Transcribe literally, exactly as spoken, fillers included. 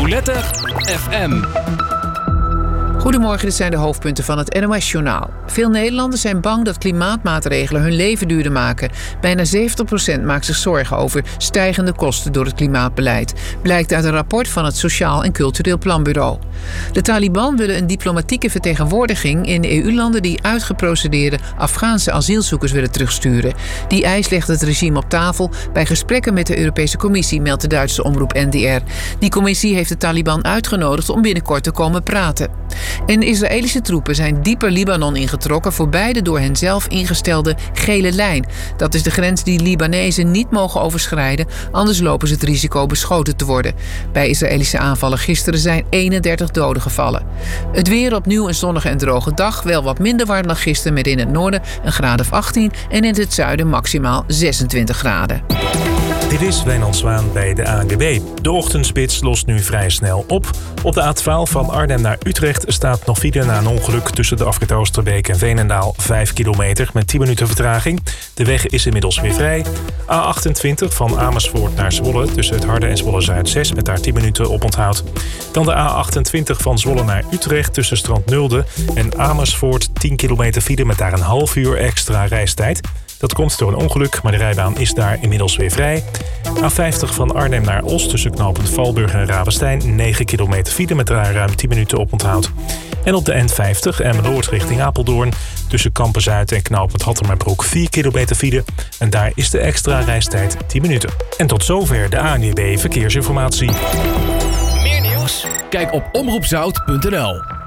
Roulette F M. Goedemorgen, dit zijn de hoofdpunten van het N O S-journaal. Veel Nederlanders zijn bang dat klimaatmaatregelen hun leven duurder maken. Bijna zeventig procent maakt zich zorgen over stijgende kosten door het klimaatbeleid. Blijkt uit een rapport van het Sociaal en Cultureel Planbureau. De Taliban willen een diplomatieke vertegenwoordiging in E U-landen die uitgeprocedeerde Afghaanse asielzoekers willen terugsturen. Die eis legt het regime op tafel bij gesprekken met de Europese Commissie, meldt de Duitse omroep N D R. Die commissie heeft de Taliban uitgenodigd om binnenkort te komen praten. En Israëlische troepen zijn dieper Libanon ingetrokken voorbij de door hen zelf ingestelde gele lijn. Dat is de grens die Libanezen niet mogen overschrijden, anders lopen ze het risico beschoten te worden. Bij Israëlische aanvallen gisteren zijn eenendertig doden gevallen. Het weer opnieuw een zonnige en droge dag, wel wat minder warm dan gisteren met in het noorden een graad of achttien en in het zuiden maximaal zesentwintig graden. Dit is Wijnand Zwaan bij de A N W B. De ochtendspits lost nu vrij snel op. Op de A twaalf van Arnhem naar Utrecht staat nog file na een ongeluk tussen de afrit Oosterbeek en Veenendaal, vijf kilometer met tien minuten vertraging. De weg is inmiddels weer vrij. A achtentwintig van Amersfoort naar Zwolle tussen het Harde en Zwolle-Zuid zes met daar tien minuten op onthoud. Dan de A achtentwintig van Zwolle naar Utrecht tussen Strand Nulde en Amersfoort, tien kilometer file met daar een half uur extra reistijd. Dat komt door een ongeluk, maar de rijbaan is daar inmiddels weer vrij. A vijftig van Arnhem naar Os tussen knooppunt Valburg en Ravenstein, negen kilometer file met daar ruim tien minuten op onthoud. En op de N vijftig Emmeloord richting Apeldoorn tussen Kampen-Zuid en knooppunt Hattemerbroek, vier kilometer file. En daar is de extra reistijd tien minuten. En tot zover de A N W B Verkeersinformatie. Meer nieuws? Kijk op omroep zout punt n l.